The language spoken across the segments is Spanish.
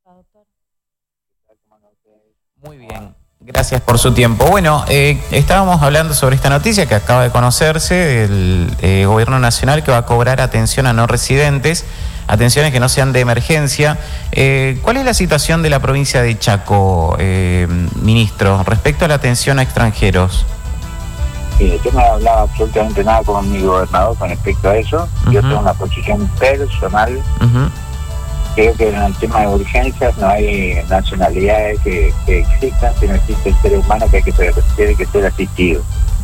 Muy bien, gracias por su tiempo. Bueno, estábamos hablando sobre esta noticia que acaba de conocerse, el Gobierno Nacional que va a cobrar atención a no residentes, atenciones que no sean de emergencia. ¿Cuál es la situación de la provincia de Chaco, ministro, respecto a la atención a extranjeros? Yo no he hablado absolutamente nada con mi gobernador con respecto a eso. Yo tengo una posición personal. Creo que en el tema de urgencias no hay nacionalidades que existan, sino existe el ser humano que tiene que ser asistido.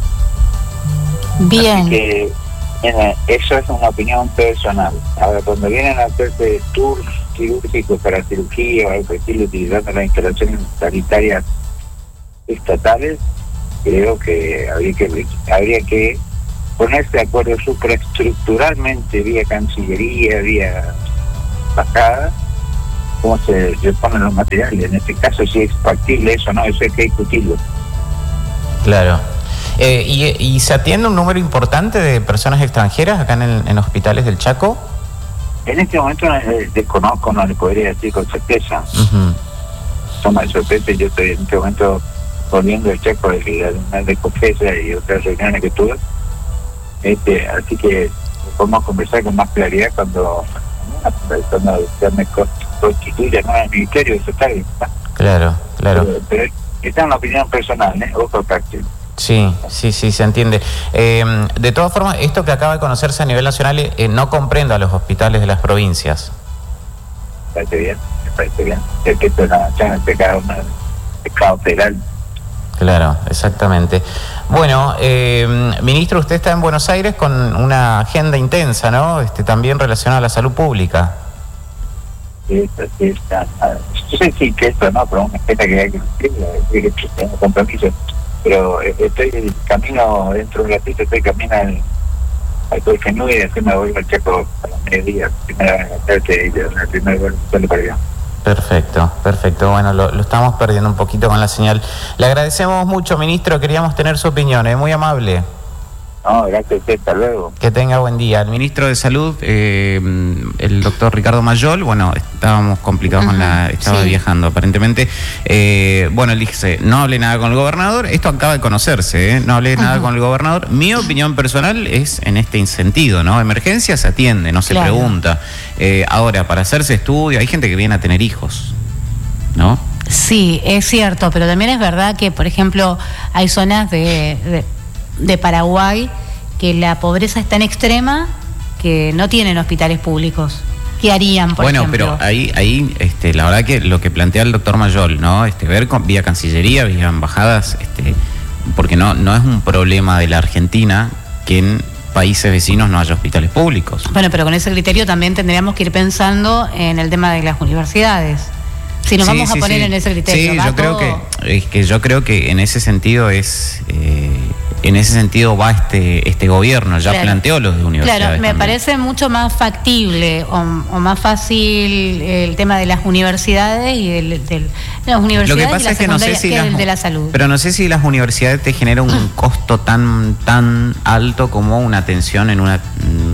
Bien. Así que eso es una opinión personal. Ahora, cuando vienen a hacerse tours quirúrgicos para cirugía o algo así, utilizando las instalaciones sanitarias estatales, creo que habría que ponerse de acuerdo supraestructuralmente vía Cancillería, vía embajada, cómo se ponen los materiales. En este caso, si es factible eso, no, eso hay que discutirlo. Claro. ¿Y se atiende un número importante de personas extranjeras acá en hospitales del Chaco? En este momento desconozco, no le podría decir con certeza. Toma de sorpresa, yo estoy en este momento volviendo del Chaco de Confesa y otras reuniones que tuve. Así que podemos conversar con más claridad cuando ya me constituya en el ministerio, eso está bien. Claro. Pero esta es una opinión personal, ojo práctico. Sí, se entiende. De todas formas, esto que acaba de conocerse a nivel nacional no comprende a los hospitales de las provincias. Me parece bien. Es que esto es un pecado federal. Claro, exactamente. Bueno, ministro, usted está en Buenos Aires con una agenda intensa, ¿no? También relacionada a la salud pública. Sí, que esto, ¿no? Pero una agenda que hay que tengo compromiso. Pero estoy en camino, dentro de un ratito, estoy camino al Colfenú y después me voy al Chaco a las mediodía, primera tarde y la primera vuelta para allá. Perfecto. Bueno, lo estamos perdiendo un poquito con la señal. Le agradecemos mucho, ministro. Queríamos tener su opinión. Muy amable. No, gracias a usted. Hasta luego. Que tenga buen día. El ministro de Salud, el doctor Ricardo Mayol, bueno, estábamos complicados estaba viajando aparentemente. Bueno, él dice, no hable nada con el gobernador. Esto acaba de conocerse, no hable nada con el gobernador. Mi opinión personal es en este sentido, ¿no? Emergencia se atiende, no se pregunta. Ahora, para hacerse estudio, hay gente que viene a tener hijos, ¿no? Sí, es cierto, pero también es verdad que, por ejemplo, hay zonas de Paraguay que la pobreza es tan extrema que no tienen hospitales públicos. ¿Qué harían, por ejemplo? Pero ahí la verdad que lo que plantea el doctor Mayol, ¿no? Ver vía Cancillería, vía embajadas, porque no es un problema de la Argentina que en países vecinos no haya hospitales públicos. Bueno, pero con ese criterio también tendríamos que ir pensando en el tema de las universidades. Si nos vamos a poner en ese criterio. Sí, yo creo que en ese sentido en ese sentido va este gobierno, ya planteó los de universidades. Claro, me parece mucho más factible o más fácil el tema de las universidades y de las universidades. Lo que pasa es que no sé si el de la salud. Pero no sé si las universidades te generan un costo tan alto como una atención en un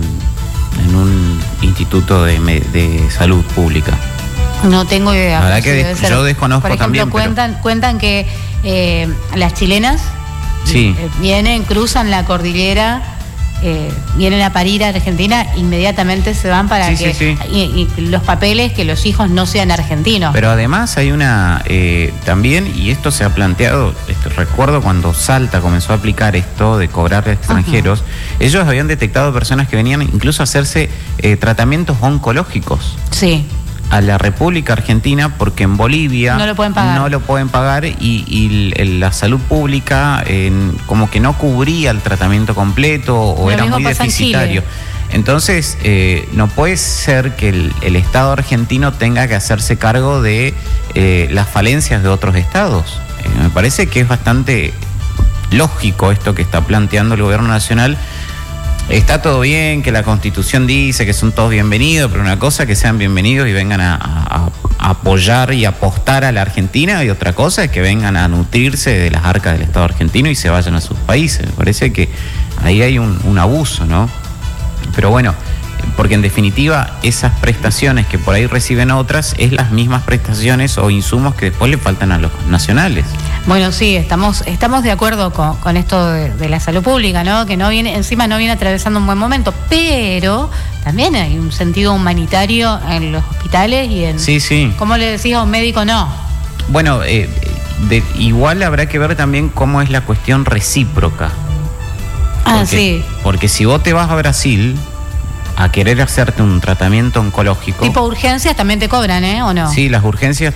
instituto de salud pública. No tengo idea. La verdad que yo desconozco también. Por ejemplo, cuentan que las chilenas vienen, cruzan la cordillera, vienen a parir a Argentina, inmediatamente se van para y los papeles, que los hijos no sean argentinos. Pero además hay una también, y esto se ha planteado, recuerdo cuando Salta comenzó a aplicar esto de cobrar a extranjeros, ellos habían detectado personas que venían incluso a hacerse tratamientos oncológicos. Sí. A la República Argentina, porque en Bolivia no lo pueden pagar y la salud pública como que no cubría el tratamiento completo o era muy deficitario. Entonces no puede ser que el Estado argentino tenga que hacerse cargo de las falencias de otros estados. Me parece que es bastante lógico esto que está planteando el gobierno nacional. Está todo bien, que la Constitución dice que son todos bienvenidos, pero una cosa es que sean bienvenidos y vengan a apoyar y apostar a la Argentina, y otra cosa es que vengan a nutrirse de las arcas del Estado argentino y se vayan a sus países. Me parece que ahí hay un abuso, ¿no? Pero bueno, porque en definitiva esas prestaciones que por ahí reciben otras es las mismas prestaciones o insumos que después le faltan a los nacionales. Bueno, sí, estamos de acuerdo con esto de la salud pública, ¿no? Que no viene atravesando un buen momento, pero también hay un sentido humanitario en los hospitales y en... Sí. ¿Cómo le decís a un médico no? Bueno, igual habrá que ver también cómo es la cuestión recíproca. Porque si vos te vas a Brasil a querer hacerte un tratamiento oncológico... Tipo urgencias también te cobran, ¿o no? Sí, las urgencias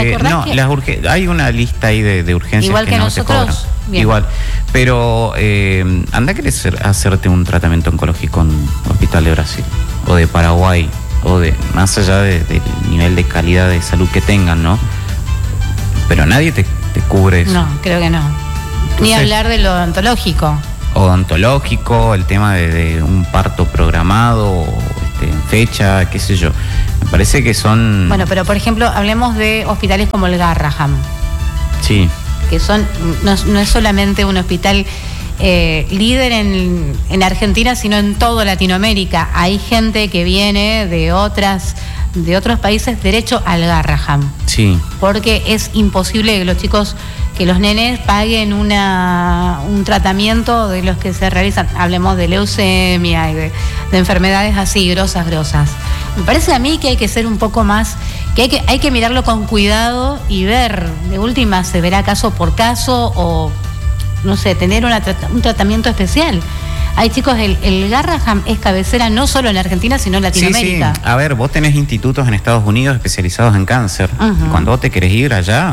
hay una lista ahí de urgencias igual que no nosotros, te cobran. bien. Igual. Pero anda a querer hacerte un tratamiento oncológico en un hospital de Brasil o de Paraguay o más allá del nivel de calidad de salud que tengan, ¿no? Pero nadie te cubre eso. No, creo que no. Entonces, ni hablar de lo odontológico, el tema de un parto programado, en fecha, qué sé yo. Me parece que son... Bueno, pero por ejemplo, hablemos de hospitales como el Garrahan. Sí. Que no es solamente un hospital líder en Argentina, sino en toda Latinoamérica. Hay gente que viene de otros países derecho al Garrahan. Sí. Porque es imposible que los nenes paguen un tratamiento de los que se realizan, hablemos de leucemia y de enfermedades así grosas. Me parece a mí que hay que ser un poco más, que hay que mirarlo con cuidado y ver, de última se verá caso por caso o, no sé, tener un tratamiento especial. Hay chicos, el Garrahan es cabecera no solo en Argentina, sino en Latinoamérica. Sí. A ver, vos tenés institutos en Estados Unidos especializados en cáncer. Uh-huh. Cuando vos te querés ir allá,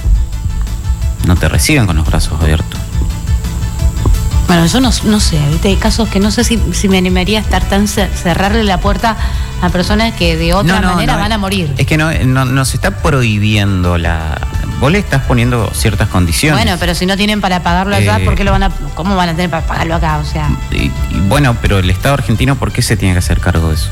no te reciben con los brazos abiertos. Bueno, yo no sé, ¿viste? Hay casos que no sé si me animaría a estar cerrarle la puerta a personas que de otra manera van a morir. Es que no se está prohibiendo vos le estás poniendo ciertas condiciones. Bueno, pero si no tienen para pagarlo allá, ¿cómo van a tener para pagarlo acá? O sea. Bueno, pero el Estado argentino, ¿por qué se tiene que hacer cargo de eso?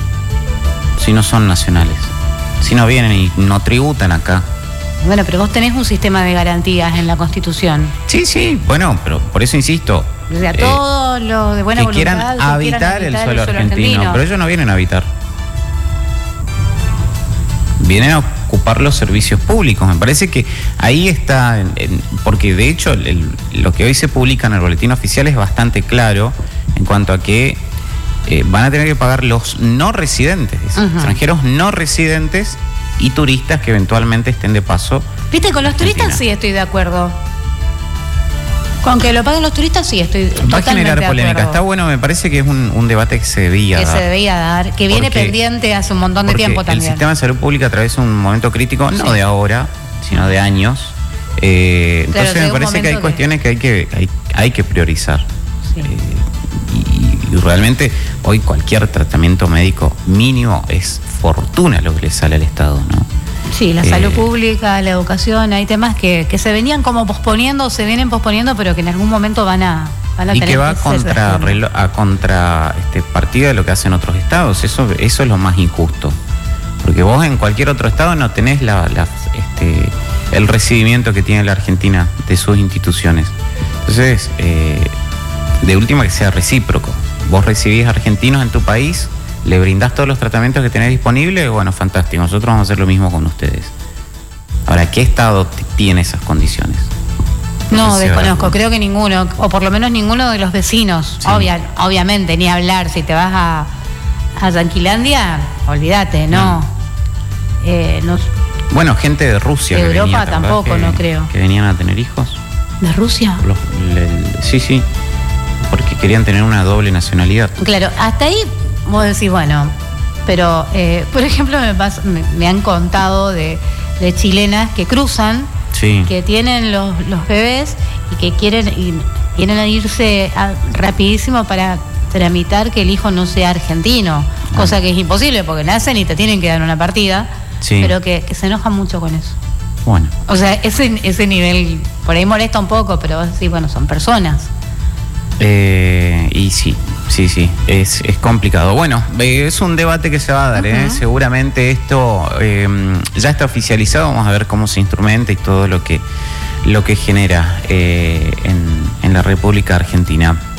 Si no son nacionales, si no vienen y no tributan acá. Bueno, pero vos tenés un sistema de garantías en la Constitución. Sí, bueno, pero por eso insisto. O sea, todos los de buena voluntad quieran habitar el suelo argentino, pero ellos no vienen a habitar. Vienen a ocupar los servicios públicos. Me parece que ahí está, porque de hecho lo que hoy se publica en el boletín oficial es bastante claro en cuanto a que van a tener que pagar los no residentes, extranjeros no residentes y turistas que eventualmente estén de paso. Viste, con los turistas sí estoy de acuerdo. Con que lo paguen los turistas sí estoy totalmente de acuerdo. Va a generar polémica. Está bueno, me parece que es un debate que se debía dar. Que viene pendiente hace un montón de tiempo también. El sistema de salud pública atraviesa un momento crítico, no de ahora, sino de años. Entonces me parece que hay cuestiones que hay que priorizar. Sí. Y realmente hoy cualquier tratamiento médico mínimo es fortuna lo que le sale al Estado, ¿no? Sí, la salud pública, la educación, hay temas que se venían como se vienen posponiendo, pero que en algún momento van a tener que... Y que va contra partida de lo que hacen otros estados. Eso es lo más injusto. Porque vos en cualquier otro estado no tenés el recibimiento que tiene la Argentina de sus instituciones. Entonces, de última que sea recíproco. Vos recibís argentinos en tu país, le brindás todos los tratamientos que tenés disponibles, bueno, fantástico, nosotros vamos a hacer lo mismo con ustedes. Ahora, ¿qué estado tiene esas condiciones? No, desconozco, creo que ninguno, o por lo menos ninguno de los vecinos. Sí. Obviamente, ni hablar, si te vas a Yanquilandia, olvídate, no. Bueno, gente de Rusia. De Europa tampoco, no creo. Que venían a tener hijos. ¿De Rusia? Sí, porque querían tener una doble nacionalidad. Claro, hasta ahí vos decís, bueno, pero por ejemplo me han contado de chilenas que cruzan, que tienen los bebés y que quieren irse rapidísimo para tramitar que el hijo no sea argentino, cosa que es imposible porque nacen y te tienen que dar una partida, pero que se enojan mucho con eso. Bueno. O sea, ese nivel por ahí molesta un poco, pero sí, bueno, son personas. Y sí, es complicado. Bueno, es un debate que se va a dar, seguramente esto ya está oficializado, vamos a ver cómo se instrumenta y todo lo que genera en la República Argentina.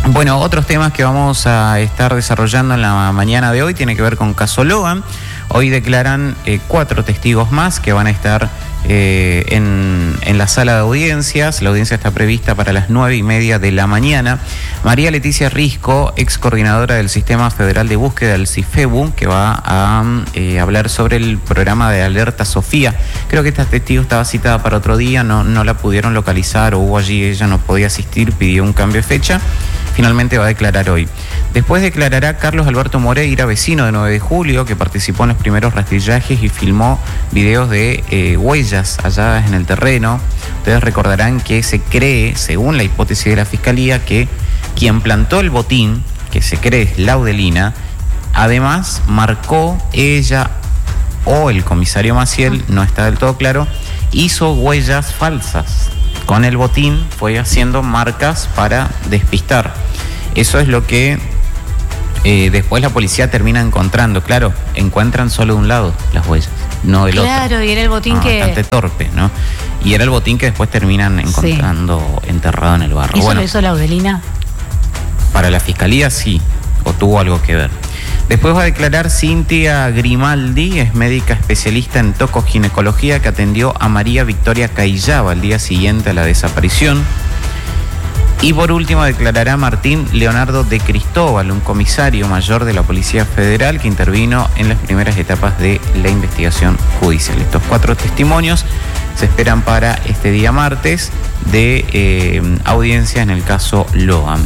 Bueno, otros temas que vamos a estar desarrollando en la mañana de hoy tiene que ver con caso Logan. Hoy declaran 4 testigos más que van a estar en la sala de audiencias. La audiencia está prevista para las 9:30 de la mañana. María Leticia Risco, ex coordinadora del Sistema Federal de Búsqueda, del CIFEBU, que va a hablar sobre el programa de Alerta Sofía. Creo que esta testigo estaba citada para otro día, no la pudieron localizar o hubo allí, ella no podía asistir, pidió un cambio de fecha. Finalmente va a declarar hoy. Después declarará Carlos Alberto Moreira, vecino de 9 de julio, que participó en los primeros rastrillajes y filmó videos de huellas halladas en el terreno. Ustedes recordarán que se cree, según la hipótesis de la Fiscalía, que quien plantó el botín, que se cree es Laudelina, además marcó ella o el comisario Maciel, no está del todo claro, hizo huellas falsas. Con el botín fue haciendo marcas para despistar. Eso es lo que después la policía termina encontrando. Claro, encuentran solo de un lado las huellas, no del otro. Claro, y era el botín que... Bastante torpe, ¿no? Y era el botín que después terminan encontrando enterrado en el barro. ¿Eso lo hizo Laudelina? Para la Fiscalía sí, o tuvo algo que ver. Después va a declarar Cintia Grimaldi, es médica especialista en tocoginecología que atendió a María Victoria Cayllaba el día siguiente a la desaparición. Y por último declarará Martín Leonardo de Cristóbal, un comisario mayor de la Policía Federal que intervino en las primeras etapas de la investigación judicial. Estos 4 testimonios se esperan para este día martes de audiencia en el caso Logan.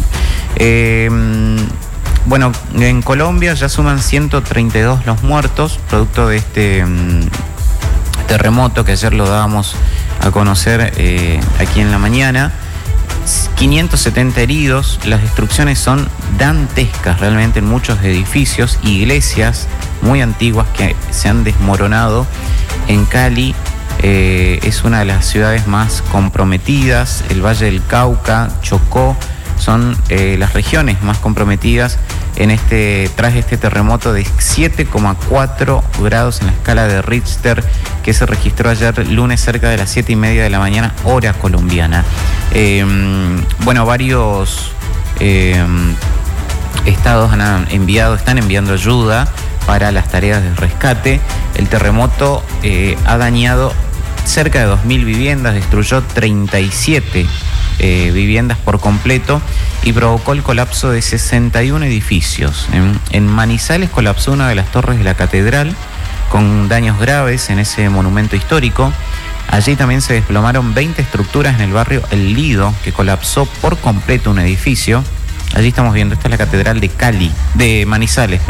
Bueno, en Colombia ya suman 132 los muertos, producto de este terremoto que ayer lo dábamos a conocer aquí en la mañana. 570 heridos, las destrucciones son dantescas realmente en muchos edificios, iglesias muy antiguas que se han desmoronado. En Cali es una de las ciudades más comprometidas, el Valle del Cauca, Chocó, son las regiones más comprometidas tras este terremoto de 7,4 grados en la escala de Richter que se registró ayer lunes cerca de las 7:30 de la mañana, hora colombiana. Varios estados están enviando ayuda para las tareas de rescate. El terremoto ha dañado cerca de 2.000 viviendas, destruyó 37 viviendas por completo y provocó el colapso de 61 edificios. En Manizales colapsó una de las torres de la catedral con daños graves en ese monumento histórico. Allí también se desplomaron 20 estructuras en el barrio El Lido, que colapsó por completo un edificio. Allí estamos viendo, esta es la catedral de Manizales,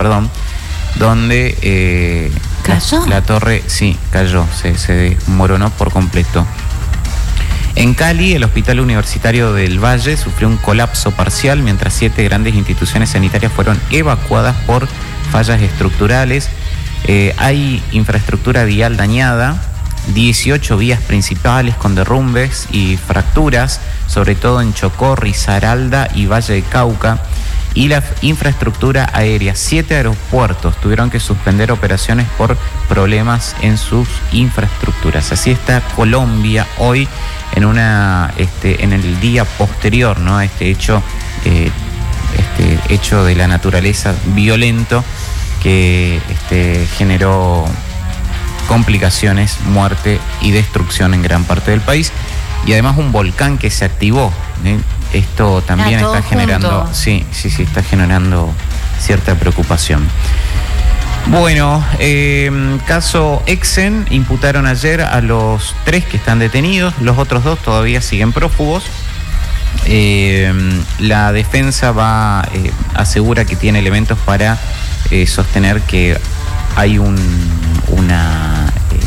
donde ¿cayó? La torre cayó, se desmoronó por completo. En Cali, el Hospital Universitario del Valle sufrió un colapso parcial, mientras 7 grandes instituciones sanitarias fueron evacuadas por fallas estructurales. Hay infraestructura vial dañada, 18 vías principales con derrumbes y fracturas, sobre todo en Chocó, Risaralda y Valle de Cauca. Y la infraestructura aérea, 7 aeropuertos tuvieron que suspender operaciones por problemas en sus infraestructuras. Así está Colombia hoy en el día posterior, ¿no? a este hecho de la naturaleza violento que generó complicaciones, muerte y destrucción en gran parte del país, y además un volcán que se activó. Esto también está generando, está generando cierta preocupación. Bueno, caso Exen, imputaron ayer a los 3 que están detenidos, los otros 2 todavía siguen prófugos. La defensa asegura que tiene elementos para sostener que hay una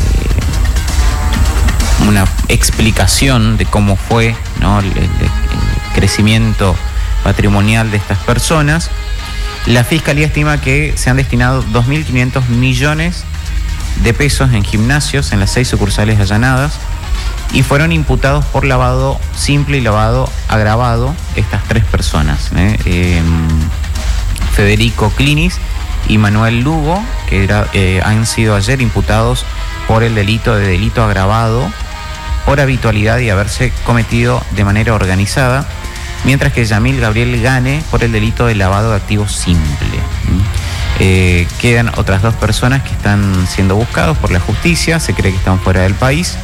explicación de cómo fue, ¿no? el crecimiento patrimonial de estas personas. La Fiscalía estima que se han destinado 2.500 millones de pesos en gimnasios en las 6 sucursales allanadas y fueron imputados por lavado simple y lavado agravado estas 3 personas, Federico Clinis y Manuel Lugo, que han sido ayer imputados por el delito agravado por habitualidad y haberse cometido de manera organizada. mientras que Yamil Gabriel Gane por el delito de lavado de activos simple. Quedan otras 2 personas que están siendo buscados por la justicia, se cree que están fuera del país.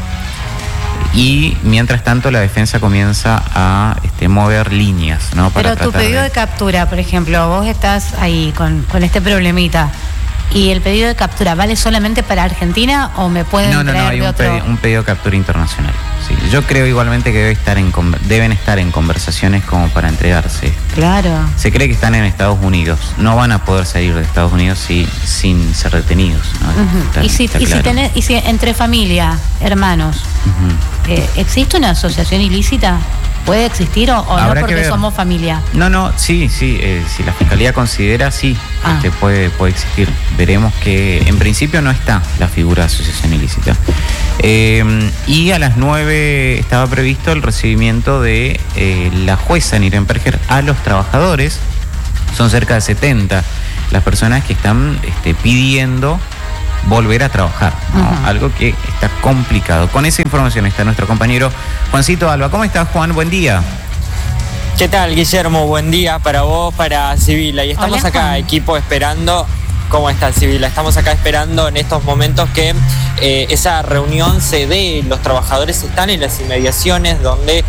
Y mientras tanto la defensa comienza a mover líneas, ¿no? Pero tu pedido de captura, por ejemplo, vos estás ahí con este problemita, ¿y el pedido de captura vale solamente para Argentina o me pueden traer hay de otro? un pedido de captura internacional. Sí, yo creo igualmente que deben estar en conversaciones como para entregarse. Claro. Se cree que están en Estados Unidos. No van a poder salir de Estados Unidos sin ser retenidos, ¿no? ¿Y si entre familia, hermanos, existe una asociación ilícita? ¿Puede existir o no porque somos familia? Sí, si la Fiscalía considera, sí, puede existir. Veremos que en principio no está la figura de asociación ilícita. Y a las 9 estaba previsto el recibimiento de la jueza Nirenberger a los trabajadores. Son cerca de 70 las personas que están pidiendo volver a trabajar, ¿no? Algo que está complicado. Con esa información está nuestro compañero Juancito Alba. ¿Cómo estás, Juan? Buen día. ¿Qué tal, Guillermo? Buen día para vos, para Sibila. Y estamos acá, equipo, esperando. ¿Cómo estás, Sibila? Estamos acá esperando en estos momentos que esa reunión se dé. Los trabajadores están en las inmediaciones donde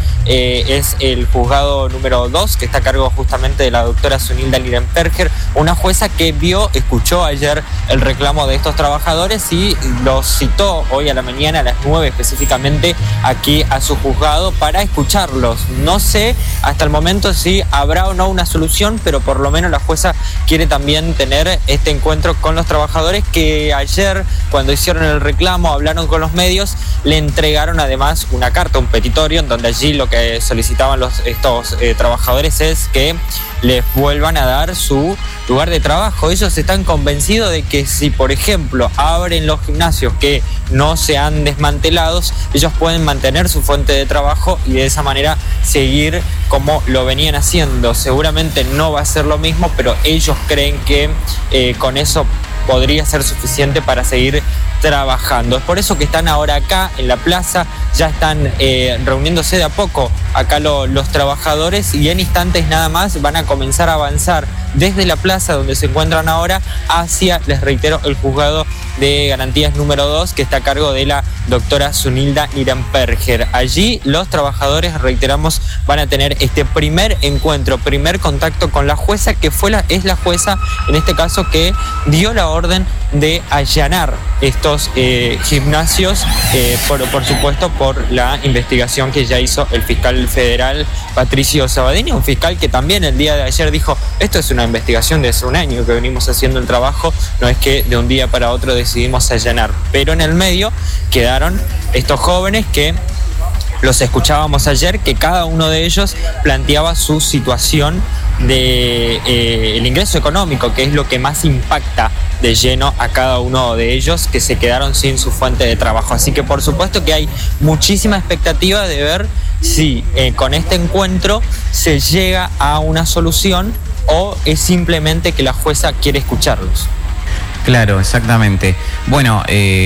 es el juzgado número 2, que está a cargo justamente de la doctora Zunilda Nirenberger, una jueza que escuchó ayer el reclamo de estos trabajadores y los citó hoy a la mañana a las 9 específicamente aquí a su juzgado para escucharlos. No sé hasta el momento si habrá o no una solución, pero por lo menos la jueza quiere también tener este encuentro con los trabajadores que ayer, cuando hicieron el reclamo, hablaron con los medios, le entregaron además una carta, un petitorio, en donde allí lo que solicitaban estos trabajadores es que les vuelvan a dar su lugar de trabajo. Ellos están convencidos de que si, por ejemplo, abren los gimnasios que no se han desmantelado, ellos pueden mantener su fuente de trabajo y de esa manera seguir como lo venían haciendo. Seguramente no va a ser lo mismo, pero ellos creen que con eso podría ser suficiente para seguir trabajando. Es por eso que están ahora acá en la plaza, ya están reuniéndose de a poco acá los trabajadores y en instantes nada más van a comenzar a avanzar desde la plaza donde se encuentran ahora hacia, les reitero, el juzgado de garantías número 2 que está a cargo de la doctora Zunilda Nirenberger. Allí los trabajadores, reiteramos, van a tener este primer encuentro, primer contacto con la jueza que es la jueza en este caso que dio la orden de allanar estos gimnasios, por supuesto por la investigación que ya hizo el fiscal federal Patricio Sabadini, un fiscal que también el día de ayer dijo: esto es una investigación de hace un año que venimos haciendo el trabajo, no es que de un día para otro decidimos allanar. Pero en el medio quedaron estos jóvenes que los escuchábamos ayer, que cada uno de ellos planteaba su situación de el ingreso económico, que es lo que más impacta de lleno a cada uno de ellos, que se quedaron sin su fuente de trabajo. Así que por supuesto que hay muchísima expectativa de ver si con este encuentro se llega a una solución o es simplemente que la jueza quiere escucharlos. Claro, exactamente. Bueno,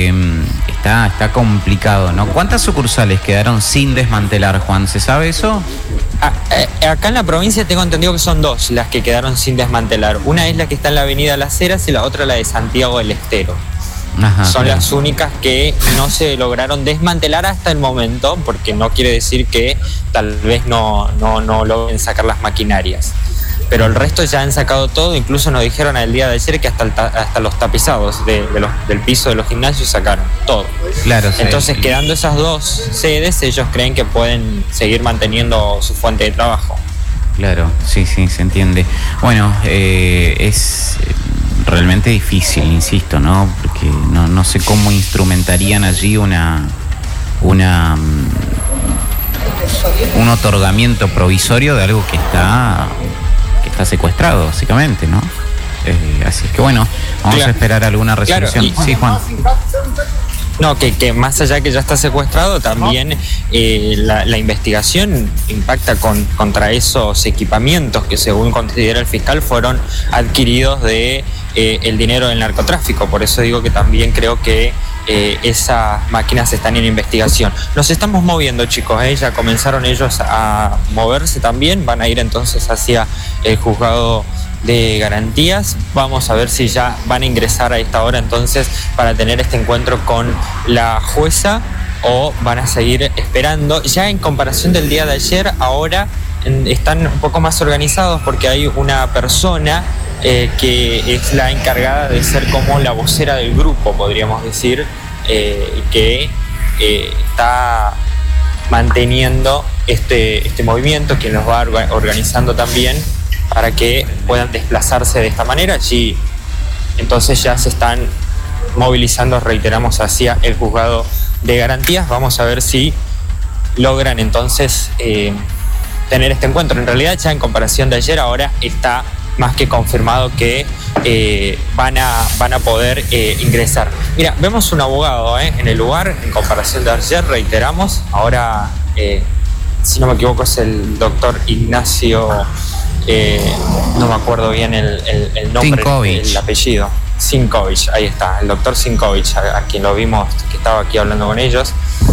está complicado, ¿no? ¿Cuántas sucursales quedaron sin desmantelar, Juan? ¿Se sabe eso? Acá en la provincia tengo entendido que son 2 las que quedaron sin desmantelar. Una es la que está en la avenida Las Heras y la otra la de Santiago del Estero. Ajá, son claro. Las únicas que no se lograron desmantelar hasta el momento, porque no quiere decir que tal vez no logren sacar las maquinarias. Pero el resto ya han sacado todo, incluso nos dijeron el día de ayer que hasta los tapizados del piso de los gimnasios sacaron todo. Claro, sí. Entonces, quedando esas 2 sedes, ellos creen que pueden seguir manteniendo su fuente de trabajo. Claro, sí, se entiende. Bueno, es realmente difícil, insisto, ¿no? Porque no sé cómo instrumentarían allí un otorgamiento provisorio de algo que está secuestrado, básicamente, ¿no? Así que bueno, vamos a esperar alguna resolución. Claro, sí, Juan. No, que más allá que ya está secuestrado, también la investigación impacta contra esos equipamientos que, según considera el fiscal, fueron adquiridos de el dinero del narcotráfico. Por eso digo que también creo que esas máquinas están en investigación. Nos estamos moviendo, chicos, ya comenzaron ellos a moverse también, van a ir entonces hacia el juzgado de garantías. Vamos a ver si ya van a ingresar a esta hora entonces para tener este encuentro con la jueza o van a seguir esperando. Ya en comparación del día de ayer, ahora están un poco más organizados porque hay una persona que es la encargada de ser como la vocera del grupo, podríamos decir, que está manteniendo este movimiento, quien los va organizando también para que puedan desplazarse de esta manera. Allí entonces ya se están movilizando, reiteramos, hacia el juzgado de garantías. Vamos a ver si logran entonces tener este encuentro. En realidad ya en comparación de ayer, ahora está más que confirmado que van a poder ingresar. Mira, vemos un abogado en el lugar, en comparación de ayer, reiteramos. Ahora, si no me equivoco, es el doctor Ignacio, no me acuerdo bien el nombre, el apellido. Sinkovich, ahí está, el doctor Sinkovich, a quien lo vimos, que estaba aquí hablando con ellos.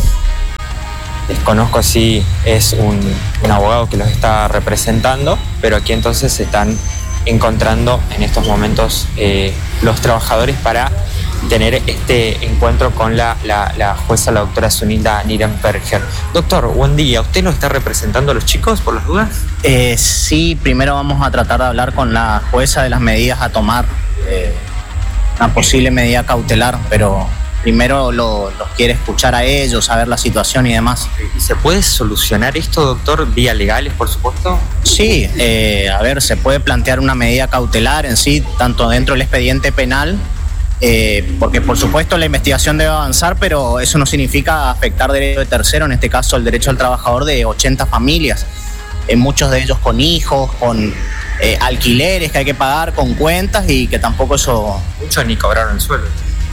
Desconozco si es un abogado que los está representando, pero aquí entonces se están encontrando en estos momentos los trabajadores para tener este encuentro con la jueza, la doctora Sunilda Nirenberger. Doctor, buen día. ¿Usted lo está representando a los chicos, por las dudas? Sí, primero vamos a tratar de hablar con la jueza de las medidas a tomar, una posible medida cautelar, pero primero los quiere escuchar a ellos, saber la situación y demás. ¿Y se puede solucionar esto, doctor, vía legales, por supuesto? Sí, a ver, se puede plantear una medida cautelar en sí, tanto dentro del expediente penal, porque por supuesto la investigación debe avanzar, pero eso no significa afectar derecho de tercero, en este caso el derecho al trabajador de 80 familias, muchos de ellos con hijos, con alquileres que hay que pagar, con cuentas y que tampoco eso... Muchos ni cobraron el sueldo.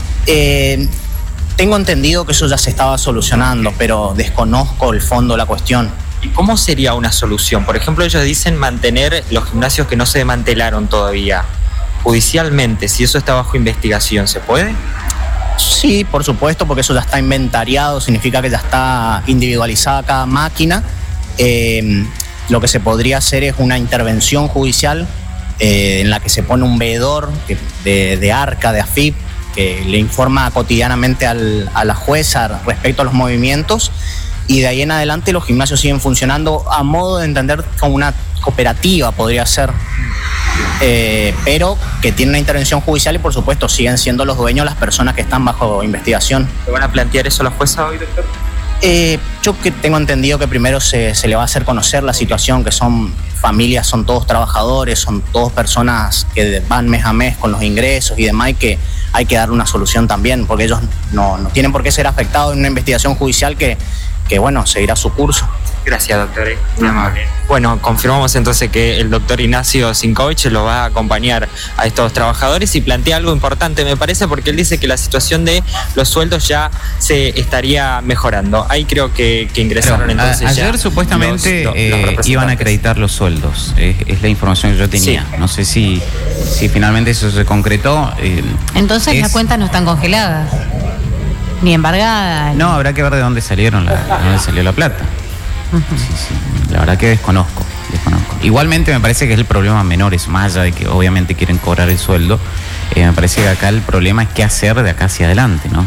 Tengo entendido que eso ya se estaba solucionando, pero desconozco el fondo de la cuestión. ¿Y cómo sería una solución? Por ejemplo, ellos dicen mantener los gimnasios que no se desmantelaron todavía. Judicialmente, si eso está bajo investigación, ¿se puede? Sí, por supuesto, porque eso ya está inventariado, significa que ya está individualizada cada máquina. Lo que se podría hacer es una intervención judicial en la que se pone un veedor de ARCA, de AFIP, que le informa cotidianamente a la jueza respecto a los movimientos, y de ahí en adelante los gimnasios siguen funcionando a modo de entender como una cooperativa, podría ser, pero que tiene una intervención judicial y por supuesto siguen siendo los dueños las personas que están bajo investigación. ¿Le van a plantear eso a la jueza hoy, doctor? Yo que tengo entendido que primero se le va a hacer conocer la situación, que son familias, son todos trabajadores, son todas personas que van mes a mes con los ingresos y demás, y que hay que dar una solución también, porque ellos no tienen por qué ser afectados en una investigación judicial que bueno, seguirá su curso. Gracias, doctor. Muy amable. Bueno, confirmamos entonces que el doctor Ignacio Sinkovich lo va a acompañar a estos trabajadores y plantea algo importante, me parece, porque él dice que la situación de los sueldos ya se estaría mejorando. Ahí creo que ingresaron. Pero, entonces ayer ya supuestamente los iban a acreditar los sueldos. Es la información que yo tenía. Sí. No sé si finalmente eso se concretó. Entonces las cuentas no están congeladas ni embargadas. No, habrá que ver de dónde salieron de dónde salió la plata. Sí. La verdad que desconozco. Igualmente me parece que es el problema menor, es más allá de que obviamente quieren cobrar el sueldo. Me parece que acá el problema es qué hacer de acá hacia adelante, ¿no?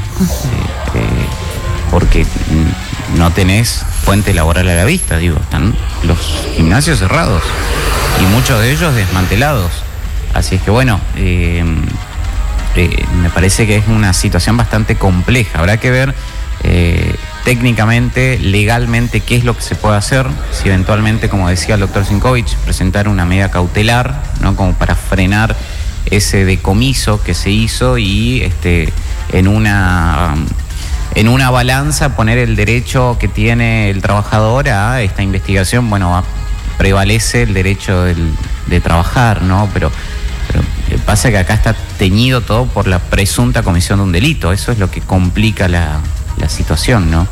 Porque no tenés fuente laboral a la vista, digo, están los gimnasios cerrados y muchos de ellos desmantelados. Así es que bueno, me parece que es una situación bastante compleja. Habrá que ver técnicamente, legalmente, qué es lo que se puede hacer. Si eventualmente, como decía el doctor Sinkovich, presentar una medida cautelar, ¿no? Como para frenar ese decomiso que se hizo y en una balanza poner el derecho que tiene el trabajador a esta investigación. Bueno, prevalece el derecho de trabajar, ¿no? Pero pasa que acá está teñido todo por la presunta comisión de un delito. Eso es lo que complica la situación, ¿no?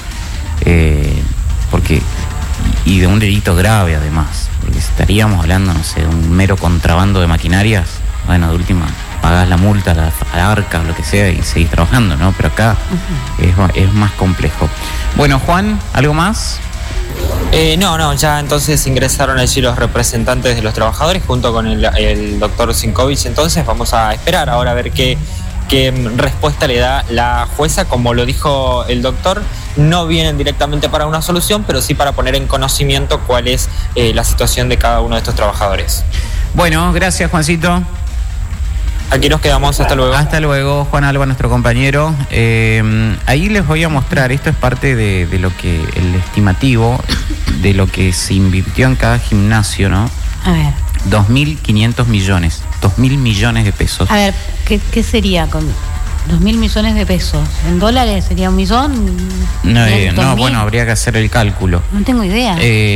Y de un delito grave además, porque estaríamos hablando, no sé, de un mero contrabando de maquinarias. Bueno, de última, pagás la multa a la ARCA o lo que sea y seguís trabajando, ¿no? Pero acá es más complejo. Bueno, Juan, ¿algo más? No, ya entonces ingresaron allí los representantes de los trabajadores junto con el doctor Sinkovich. Entonces vamos a esperar ahora a ver qué respuesta le da la jueza. Como lo dijo el doctor, no vienen directamente para una solución, pero sí para poner en conocimiento cuál es la situación de cada uno de estos trabajadores. Bueno, gracias, Juancito. Aquí nos quedamos, hasta luego. Hasta luego, Juan Alba, nuestro compañero. Ahí les voy a mostrar, esto es parte de lo que, el estimativo de lo que se invirtió en cada gimnasio, ¿no? A ver. 2.500 millones, 2.000 millones de pesos. A ver, ¿qué sería con 2.000 millones de pesos? ¿En dólares sería 1 millón? No, bueno, habría que hacer el cálculo. No tengo idea.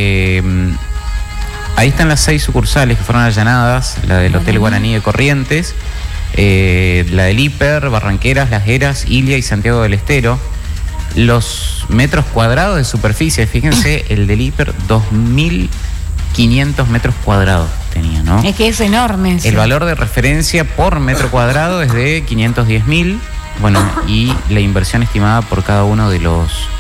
Ahí están las 6 sucursales que fueron allanadas, la del Hotel Guaraní de Corrientes, la del Hiper, Barranqueras, Las Heras, Ilia y Santiago del Estero. Los metros cuadrados de superficie, fíjense, el del Hiper, 2.500 metros cuadrados tenía, ¿no? Es que es enorme. El valor de referencia por metro cuadrado es de 510.000, bueno, y la inversión estimada por cada uno de los